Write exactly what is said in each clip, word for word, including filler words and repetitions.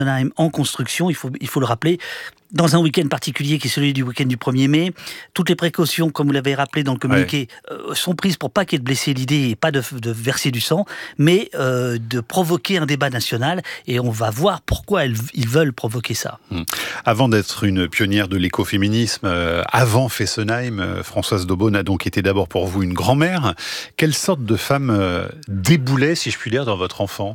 En construction, il faut, il faut le rappeler, dans un week-end particulier qui est celui du week-end du premier mai, toutes les précautions, comme vous l'avez rappelé dans le communiqué, ouais. euh, sont prises pour pas qu'il y ait de blessés. L'idée n'est pas de, de verser du sang, mais euh, de provoquer un débat national, et on va voir pourquoi elles, ils veulent provoquer ça. Mmh. Avant d'être une pionnière de l'écoféminisme, euh, avant Fessenheim, euh, Françoise Daubonne a donc été d'abord pour vous une grand-mère. Quelle sorte de femme euh, déboulait, si je puis dire, dans votre enfance ?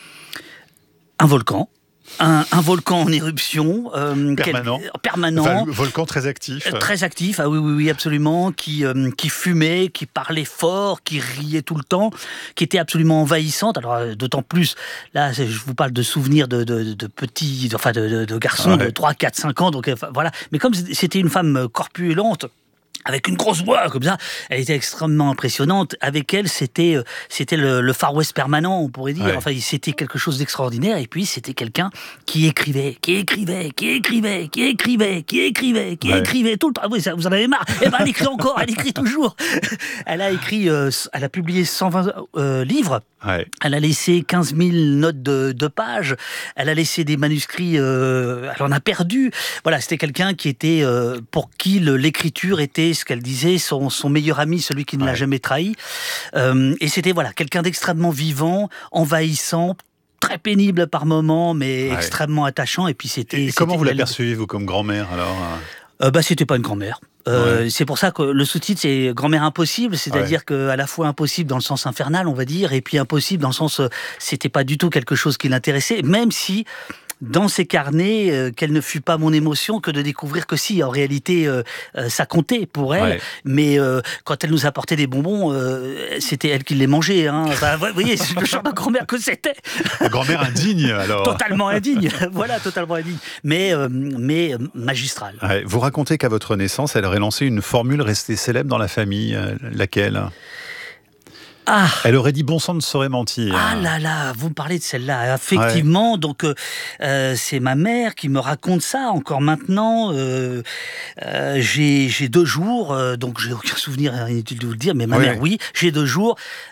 Un volcan. Un, un volcan en éruption. Euh, permanent. Quel, permanent. Enfin, volcan très actif. Euh, très actif, ah oui, oui, oui, absolument. Qui, euh, qui fumait, qui parlait fort, qui riait tout le temps, qui était absolument envahissante. Alors, euh, d'autant plus, là, je vous parle de souvenirs de, de, de petits, enfin, de, de, de garçons ah ouais. de trois, quatre, cinq ans. Donc, euh, voilà. Mais comme c'était une femme corpulente, avec une grosse voix comme ça, elle était extrêmement impressionnante. Avec elle, c'était euh, c'était le, le Far West permanent, on pourrait dire. Ouais. Enfin, c'était quelque chose d'extraordinaire. Et puis, c'était quelqu'un qui écrivait, qui écrivait, qui écrivait, qui écrivait, qui écrivait, qui ouais. écrivait tout le temps. Oui, ça, vous en avez marre. Eh ben, elle écrit encore, elle écrit toujours. Elle a écrit, euh, elle a publié cent vingt euh, livres. Ouais. Elle a laissé quinze mille notes de, de pages. Elle a laissé des manuscrits. Euh, elle en a perdu. Voilà, c'était quelqu'un qui était euh, pour qui le, l'écriture était, ce qu'elle disait, son, son meilleur ami, celui qui ne ouais. l'a jamais trahi. Euh, et c'était voilà quelqu'un d'extrêmement vivant, envahissant, très pénible par moments, mais ouais. extrêmement attachant. Et puis c'était. Et comment c'était, vous l'apercevez vous comme grand-mère alors ? Euh, bah, c'était pas une grand-mère. Euh, ouais. C'est pour ça que le sous-titre c'est grand-mère impossible, c'est-à-dire ouais. qu'à la fois impossible dans le sens infernal, on va dire, et puis impossible dans le sens euh, c'était pas du tout quelque chose qui l'intéressait, même si dans ses carnets, euh, quelle ne fut pas mon émotion que de découvrir que si, en réalité, euh, euh, ça comptait pour elle. Ouais. Mais euh, quand elle nous apportait des bonbons, euh, c'était elle qui les mangeait. Hein. Enfin, vous voyez, c'est le genre de grand-mère que c'était. La grand-mère indigne, alors. Totalement indigne. Voilà, totalement indigne. Mais, euh, mais magistrale. Ouais. Vous racontez qu'à votre naissance, elle aurait lancé une formule restée célèbre dans la famille. Euh, laquelle ? Ah. Elle aurait dit bon sang ne saurait mentir. Ah là là, vous me parlez de celle-là. Effectivement, ouais. donc euh, c'est ma mère qui me raconte ça encore maintenant. Euh, euh, j'ai, j'ai deux jours, euh, donc j'ai aucun souvenir, inutile de vous le dire, mais ma ouais. mère, oui, j'ai deux jours.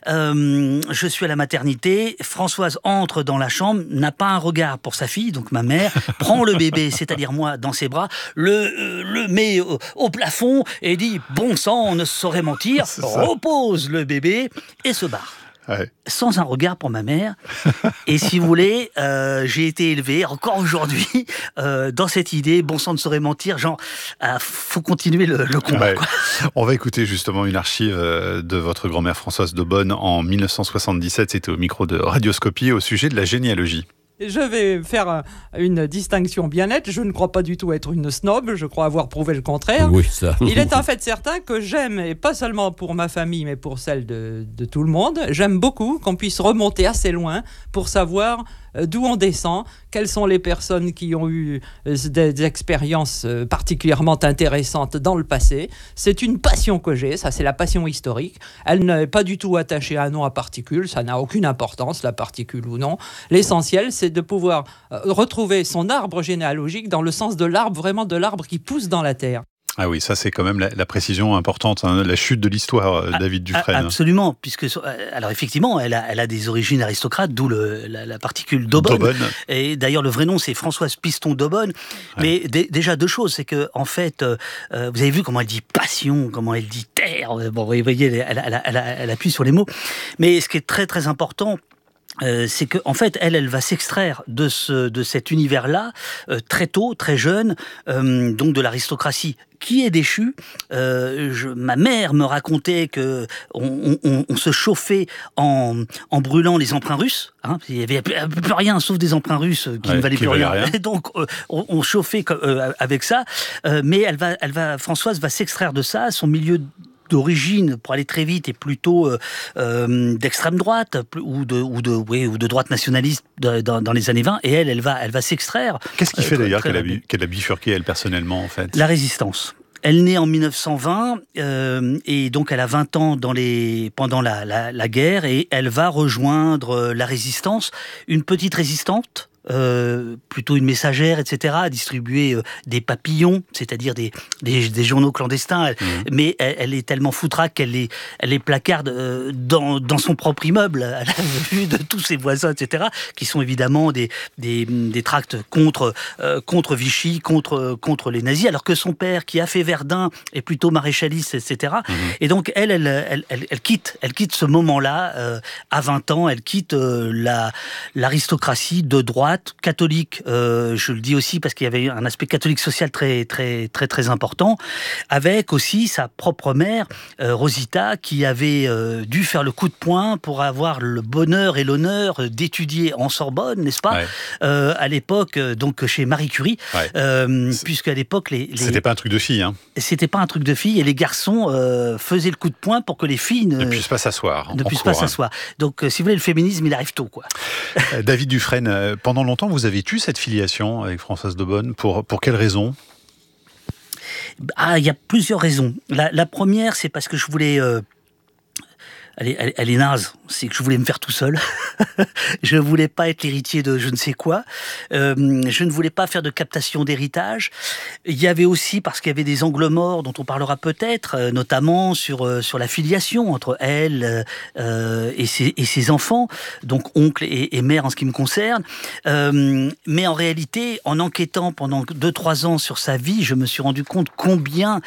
Euh, je suis à la maternité. Françoise entre dans la chambre, n'a pas un regard pour sa fille, donc ma mère prend le bébé, c'est-à-dire moi, dans ses bras, le, euh, le met au, au plafond et dit bon sang ne saurait mentir, repose le bébé. Et se barre. Ouais. Sans un regard pour ma mère. Et si vous voulez, euh, j'ai été élevé, encore aujourd'hui, euh, dans cette idée, bon sang ne saurait mentir, genre, euh, faut continuer le, le combat. Ouais. Quoi. On va écouter justement une archive de votre grand-mère Françoise Daubonne en dix-neuf cent soixante-dix-sept, c'était au micro de Radioscopie, au sujet de la généalogie. Je vais faire une distinction bien nette. Je ne crois pas du tout être une snob. Je crois avoir prouvé le contraire. Oui, ça. Il est en fait certain que j'aime, et pas seulement pour ma famille, mais pour celle de, de tout le monde, j'aime beaucoup qu'on puisse remonter assez loin pour savoir d'où on descend, quelles sont les personnes qui ont eu des, des expériences particulièrement intéressantes dans le passé. C'est une passion que j'ai, ça c'est la passion historique. Elle n'est pas du tout attachée à un nom à particule, ça n'a aucune importance, la particule ou non. L'essentiel, c'est de pouvoir retrouver son arbre généalogique dans le sens de l'arbre, vraiment de l'arbre qui pousse dans la terre. Ah oui, ça c'est quand même la, la précision importante, hein, la chute de l'histoire, ah, David Dufresne. Absolument, puisque alors effectivement, elle a, elle a des origines aristocrates, d'où le, la, la particule Daubonne. Daubonne. Et d'ailleurs, le vrai nom c'est Françoise Piston Daubonne. Ouais. Mais d- déjà deux choses, c'est que en fait, euh, vous avez vu comment elle dit passion, comment elle dit terre. Bon, vous voyez, elle, elle, elle, elle appuie sur les mots. Mais ce qui est très très important. Euh, c'est que en fait, elle, elle va s'extraire de ce, de cet univers-là euh, très tôt, très jeune, euh, donc de l'aristocratie qui est déchue. Euh, je, ma mère me racontait que on, on, on se chauffait en, en brûlant les emprunts russes. Hein, il y avait plus, plus rien sauf des emprunts russes qui ouais, ne valaient plus rien. rien. Et donc euh, on, on chauffait euh, avec ça. Euh, mais elle va, elle va, Françoise va s'extraire de ça. Son milieu d'origine, pour aller très vite, est plutôt euh, euh, d'extrême droite ou de, ou, de, oui, ou de droite nationaliste de, dans, dans les années vingt, et elle, elle va, elle va s'extraire. Qu'est-ce qui fait euh, d'ailleurs qu'elle a, qu'elle a bifurqué, elle, personnellement, en fait ? La résistance. Elle naît en dix-neuf cent vingt, euh, et donc elle a vingt ans dans les, pendant la, la, la guerre, et elle va rejoindre la résistance, une petite résistante, euh, plutôt une messagère, et cetera, à distribuer euh, des papillons, c'est-à-dire des, des, des journaux clandestins. Mmh. Mais elle, elle est tellement foutraque qu'elle les, elle les placarde euh, dans, dans son propre immeuble, à la vue de tous ses voisins, et cetera, qui sont évidemment des, des, des tracts contre, euh, contre Vichy, contre, contre les nazis, alors que son père, qui a fait Verdun, est plutôt maréchaliste, et cetera. Mmh. Et donc, elle, elle, elle, elle, elle, quitte, elle quitte ce moment-là, euh, à vingt ans, elle quitte euh, la, l'aristocratie de droite, catholique, euh, je le dis aussi parce qu'il y avait un aspect catholique social très, très, très, très important, avec aussi sa propre mère, euh, Rosita, qui avait euh, dû faire le coup de poing pour avoir le bonheur et l'honneur d'étudier en Sorbonne, n'est-ce pas, ouais. euh, à l'époque, donc chez Marie Curie, ouais. euh, puisque à l'époque les, les... C'était pas un truc de fille, hein. C'était pas un truc de fille, et les garçons euh, faisaient le coup de poing pour que les filles ne, ne puissent pas s'asseoir. Ne puissent pas s'asseoir. Donc, euh, si vous voulez, le féminisme, il arrive tôt, quoi. David Dufresne, pendant longtemps, vous avez eu cette filiation avec Françoise Daubonne. Pour, pour quelles raisons ? Ah, il y a plusieurs raisons. La, la première, c'est parce que je voulais... Euh, elle, est, elle, elle est naze. C'est que je voulais me faire tout seul. Je ne voulais pas être l'héritier de je ne sais quoi. Euh, je ne voulais pas faire de captation d'héritage. Il y avait aussi, parce qu'il y avait des angles morts dont on parlera peut-être, euh, notamment sur, euh, sur la filiation entre elle euh, et, ses, et ses enfants, donc oncle et, et mère en ce qui me concerne. Euh, mais en réalité, en enquêtant pendant deux trois ans sur sa vie, je me suis rendu compte combien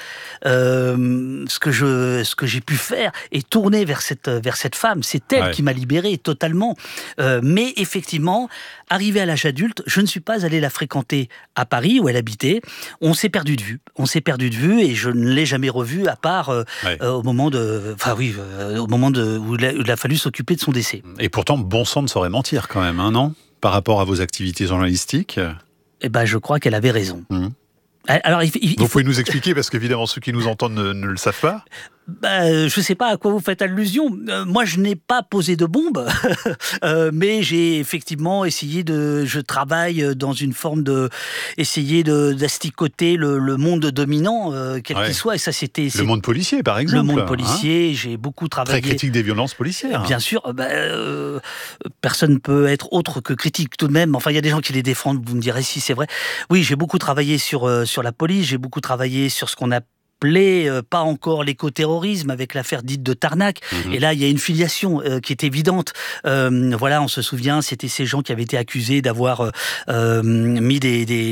euh, ce que je, ce que j'ai pu faire est tourné vers cette, vers cette femme. C'est elle ouais. qui m'a libéré totalement. Euh, mais effectivement, arrivé à l'âge adulte, je ne suis pas allé la fréquenter à Paris où elle habitait. On s'est perdu de vue. On s'est perdu de vue et je ne l'ai jamais revue à part euh, ouais. euh, au moment de, enfin oui, euh, au moment de, où il a, où il a fallu s'occuper de son décès. Et pourtant, bon sang ne saurait mentir quand même, hein, non ? Par rapport à vos activités journalistiques. Eh ben, je crois qu'elle avait raison. Mmh. Alors, il, il, vous il pouvez faut... nous expliquer, parce qu'évidemment, ceux qui nous entendent ne, ne le savent pas. Bah, je ne sais pas à quoi vous faites allusion. Euh, moi, je n'ai pas posé de bombe, euh, mais j'ai effectivement essayé de... Je travaille dans une forme de... Essayer de, d'asticoter le, le monde dominant, euh, quel ouais. qu'il soit. Et ça, c'était... Le monde policier, par exemple. Le monde policier, hein, j'ai beaucoup travaillé... Très critique des violences policières. Bien sûr. Bah, euh, personne ne peut être autre que critique tout de même. Enfin, il y a des gens qui les défendent, vous me direz si c'est vrai. Oui, j'ai beaucoup travaillé sur, euh, sur la police, j'ai beaucoup travaillé sur ce qu'on a appelé, euh, pas encore l'écoterrorisme avec l'affaire dite de Tarnac. Mmh. Et là, il y a une filiation euh, qui est évidente. Euh, voilà, on se souvient, c'était ces gens qui avaient été accusés d'avoir euh, mis des... des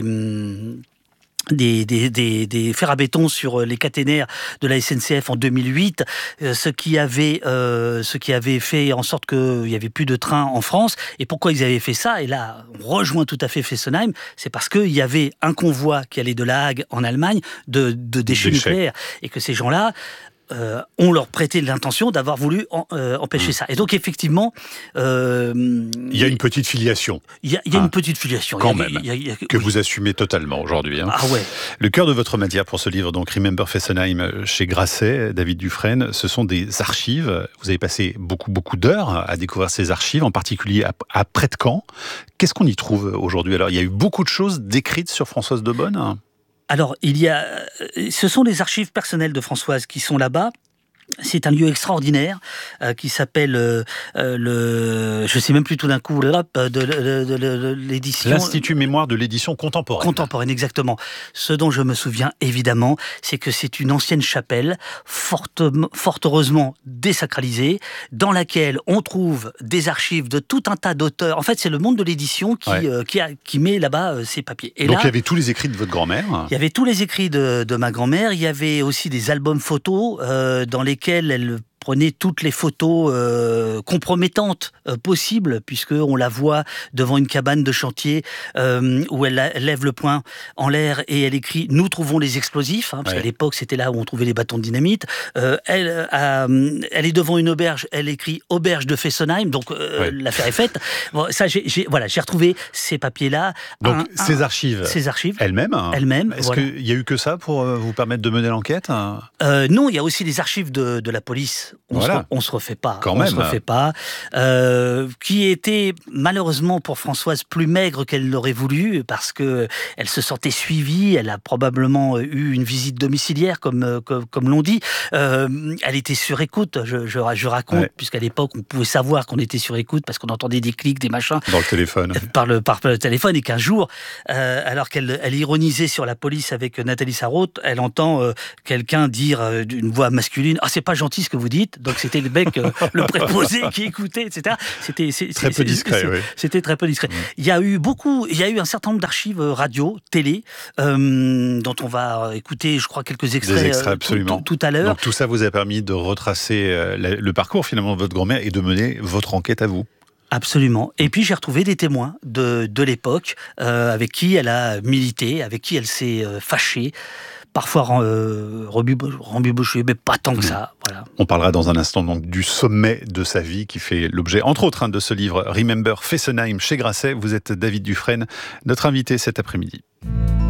Des, des, des, des fers à béton sur les caténaires de la S N C F en deux mille huit, euh, ce, qui avait, euh, ce qui avait fait en sorte qu'il n'y avait plus de trains en France. Et pourquoi ils avaient fait ça ? Et là, on rejoint tout à fait Fessenheim, c'est parce qu'il y avait un convoi qui allait de La Hague en Allemagne de, de déchets Déchets. nucléaires. Et que ces gens-là... Euh, on leur prêtait l'intention d'avoir voulu en, euh, empêcher mmh. ça. Et donc, effectivement... Euh, il y a une petite filiation. Il y a, il y a ah, une petite filiation. Quand il y a, même, il y a, il y a, que oui. vous assumez totalement aujourd'hui. Hein. Ah ouais. Le cœur de votre matière pour ce livre, donc Remember Fessenheim, chez Grasset, David Dufresne, ce sont des archives. Vous avez passé beaucoup, beaucoup d'heures à découvrir ces archives, en particulier à, à près de Caen. Qu'est-ce qu'on y trouve aujourd'hui ? Alors, il y a eu beaucoup de choses décrites sur Françoise Daubonne. Alors, il y a... Ce sont les archives personnelles de Françoise qui sont là-bas. C'est un lieu extraordinaire euh, qui s'appelle euh, le, je sais même plus tout d'un coup, de, de, de, de, de l'édition. L'Institut Mémoire de l'édition contemporaine. Contemporaine, exactement. Ce dont je me souviens évidemment, c'est que c'est une ancienne chapelle, forte, fort heureusement désacralisée, dans laquelle on trouve des archives de tout un tas d'auteurs. En fait, c'est le monde de l'édition qui, ouais. euh, qui, a, qui met là-bas euh, ses papiers. Et donc là, il y avait tous les écrits de votre grand-mère. Il y avait tous les écrits de, de ma grand-mère. Il y avait aussi des albums photos euh, dans les lesquelles elle prenait toutes les photos euh, compromettantes euh, possibles, puisqu'on la voit devant une cabane de chantier euh, où elle, elle lève le poing en l'air et elle écrit « Nous trouvons les explosifs hein, », parce ouais. qu'à l'époque, c'était là où on trouvait les bâtons de dynamite. Euh, elle, a, elle est devant une auberge, elle écrit « Auberge de Fessenheim », donc euh, ouais. l'affaire est faite. Bon, ça, j'ai, j'ai, voilà, j'ai retrouvé ces papiers-là. Donc, un, ces un, archives, ces archives elles-mêmes hein. elles-mêmes. Est-ce voilà. qu'il y a eu que ça pour vous permettre de mener l'enquête ? euh, Non, il y a aussi les archives de, de la police on voilà. se, on se refait pas, Quand on même. se refait pas, euh, qui était malheureusement pour Françoise plus maigre qu'elle l'aurait voulu parce que elle se sentait suivie, elle a probablement eu une visite domiciliaire comme comme, comme l'on dit, euh, elle était sur écoute, je, je, je raconte, ouais. puisqu'à l'époque on pouvait savoir qu'on était sur écoute parce qu'on entendait des clics, des machins dans le téléphone, par le par le téléphone, et qu'un jour, euh, alors qu'elle elle ironisait sur la police avec Nathalie Sarraute, elle entend euh, quelqu'un dire euh, d'une voix masculine, ah c'est pas gentil ce que vous dites, donc c'était le mec, euh, le préposé qui écoutait, et cetera. C'était c'est, très c'est, peu discret. c'est, oui. C'était très peu discret. Mmh. Il y a eu beaucoup, il y a eu un certain nombre d'archives radio, télé, euh, dont on va écouter, je crois, quelques extraits, Des extraits absolument. Tout, tout, tout à l'heure. Donc tout ça vous a permis de retracer euh, le parcours finalement de votre grand-mère et de mener votre enquête à vous. Absolument. Et puis j'ai retrouvé des témoins de, de l'époque euh, avec qui elle a milité, avec qui elle s'est euh, fâchée, parfois euh, rembubochée, mais pas tant que ça. Voilà. On parlera dans un instant donc du sommet de sa vie qui fait l'objet, entre autres, hein, de ce livre Remember Fessenheim chez Grasset. Vous êtes David Dufresne, notre invité cet après-midi.